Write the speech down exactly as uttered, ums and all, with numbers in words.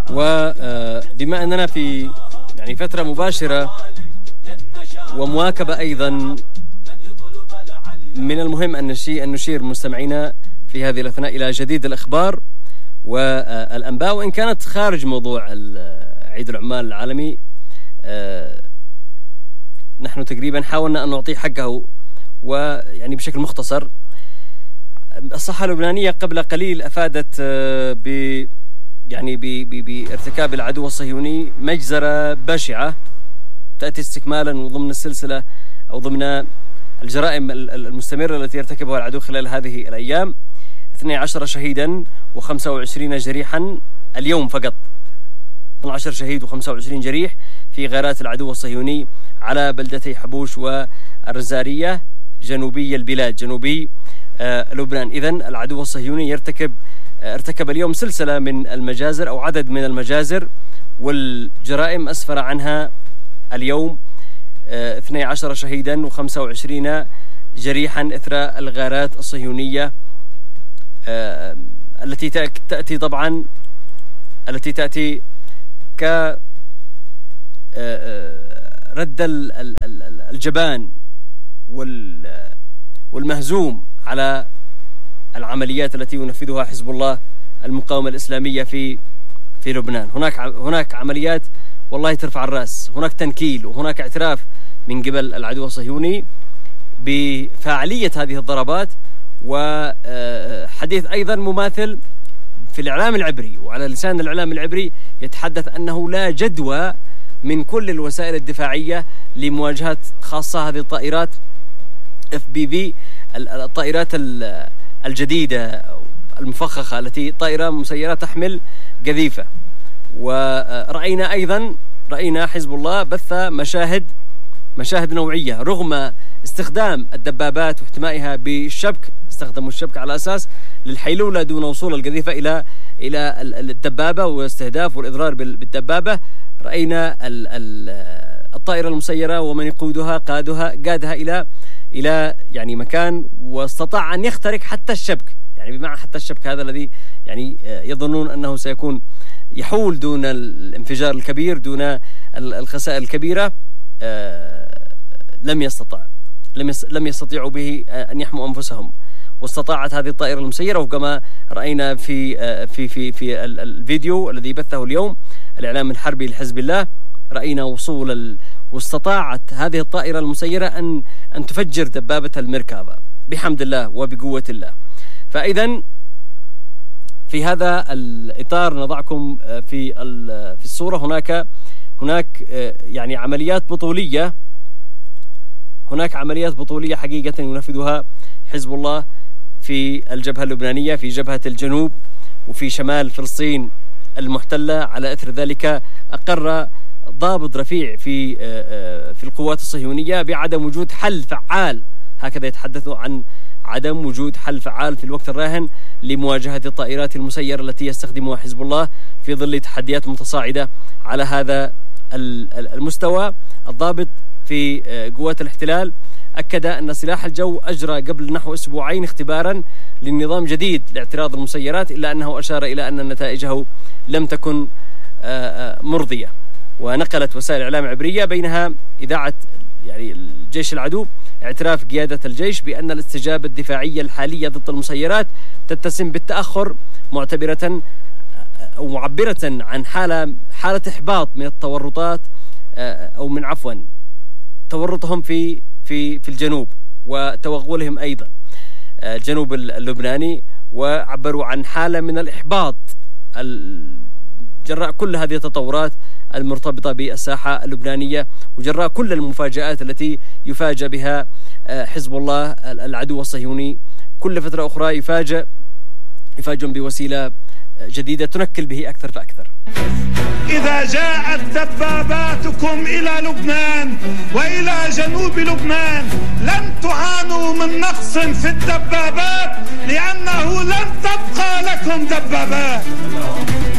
وبما أننا في يعني فترة مباشرة ومواكبة أيضا، من المهم أن نشير مستمعينا في هذه الأثناء إلى جديد الأخبار والأنباء، وإن كانت خارج موضوع عيد العمال العالمي. نحن تقريبا حاولنا أن نعطيه حقه، ويعني بشكل مختصر. الصحة اللبنانية قبل قليل أفادت ب يعني بارتكاب العدو الصهيوني مجزرة بشعة تأتي استكمالا وضمن السلسلة أو ضمن الجرائم المستمرة التي يرتكبها العدو خلال هذه الأيام. اثني عشر شهيدا وخمسة وعشرين جريحا اليوم فقط، اثني عشر شهيد وخمسة وعشرين جريح في غارات العدو الصهيوني على بلدتي حبوش والرزارية جنوبي البلاد، جنوبي آه لبنان. إذن العدو الصهيوني يرتكب آه ارتكب اليوم سلسلة من المجازر أو عدد من المجازر والجرائم أسفر عنها اليوم آه اثني عشر شهيدا وخمسة وعشرين جريحا إثر الغارات الصهيونية آه التي تأتي طبعا التي تأتي ك رد الجبان والمهزوم على العمليات التي ينفذها حزب الله المقاومة الإسلامية في في لبنان. هناك هناك عمليات والله ترفع الرأس، هناك تنكيل وهناك اعتراف من قبل العدو الصهيوني بفاعلية هذه الضربات، وحديث أيضا مماثل في الإعلام العبري وعلى لسان الإعلام العبري يتحدث أنه لا جدوى من كل الوسائل الدفاعية لمواجهة خاصة هذه الطائرات اف بي في، الطائرات الجديدة المفخخة التي طائرة مسيرة تحمل قذيفة. ورأينا أيضا رأينا حزب الله بث مشاهد مشاهد نوعية رغم استخدام الدبابات واحتمائها بالشبك، استخدموا الشبك على أساس للحيلولة دون وصول القذيفة إلى إلى الدبابة واستهداف والإضرار بالدبابة. رأينا الطائرة المسيرة ومن يقودها قادها قادها إلى إلى يعني مكان، واستطاع أن يخترق حتى الشبك، يعني بمعنى حتى الشبك هذا الذي يعني يظنون أنه سيكون يحول دون الانفجار الكبير دون الخسائر الكبيرة، لم يستطع لم لم يستطيعوا به أن يحموا أنفسهم. واستطاعت هذه الطائرة المسيرة، وكما رأينا في في في في الفيديو الذي بثه اليوم الإعلام الحربي لحزب الله، رأينا وصول ال... واستطاعت هذه الطائرة المسيرة أن أن تفجر دبابة الميركافا بحمد الله وبقوة الله. فإذا في هذا الإطار نضعكم في في الصورة. هناك هناك يعني عمليات بطولية هناك عمليات بطولية حقيقة ينفذها حزب الله في الجبهة اللبنانية، في جبهة الجنوب وفي شمال فلسطين المحتلة. على إثر ذلك أقر ضابط رفيع في في القوات الصهيونية بعدم وجود حل فعال، هكذا يتحدثوا عن عدم وجود حل فعال في الوقت الراهن لمواجهة الطائرات المسيرة التي يستخدمها حزب الله في ظل تحديات متصاعدة على هذا المستوى. الضابط في قوات الاحتلال أكد أن سلاح الجو أجرى قبل نحو أسبوعين اختبارا للنظام جديد لاعتراض المسيرات، إلا أنه أشار إلى أن نتائجه لم تكن مرضية. ونقلت وسائل إعلام عبرية بينها إذاعة يعني الجيش العدو اعتراف قيادة الجيش بأن الاستجابة الدفاعية الحالية ضد المسيرات تتسم بالتأخر، معتبرة أو معبرة عن حالة حالة إحباط من التورطات أو من عفوا تورطهم في في في الجنوب وتوغلهم أيضا الجنوب اللبناني، وعبروا عن حالة من الإحباط جراء كل هذه التطورات المرتبطة بالساحة اللبنانية، وجراء كل المفاجآت التي يفاجأ بها حزب الله العدو الصهيوني. كل فترة أخرى يفاجأ يفاجئون بوسيلة جديدة تنكل به أكثر فأكثر. إذا جاءت دباباتكم إلى لبنان وإلى جنوب لبنان لن تعانوا من نقص في الدبابات، لأنه لن تبقى لكم دبابات.